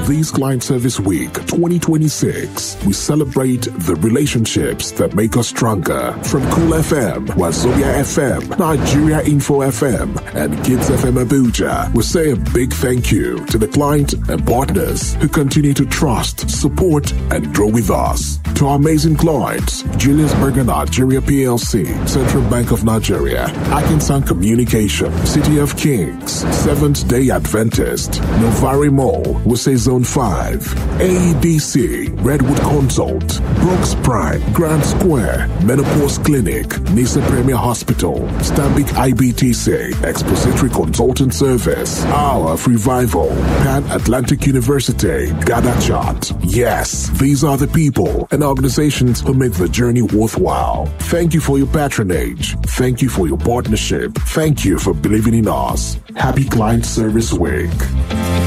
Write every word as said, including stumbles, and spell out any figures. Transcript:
This Client Service Week twenty twenty-six, we celebrate the relationships that make us stronger. From Cool F M, Wazobia F M, Nigeria Info F M, and Kids F M Abuja, we say a big thank you to the client and partners who continue to trust, support, and grow with us. To our amazing clients, Julius Berger Nigeria P L C, Central Bank of Nigeria, Atkinson Communication, City of Kings, Seventh Day Adventist, Novari Mall, we say Zone five, A E D C, Redwood Consult, Brooks Prime, Grand Square, Menopause Clinic, Nisa Premier Hospital, Stambik I B T C, Expository Consultant Service, Hour of Revival, Pan Atlantic University, Gadachat. Yes, these are the people and organizations who make the journey worthwhile. Thank you for your patronage. Thank you for your partnership. Thank you for believing in us. Happy Client Service Week.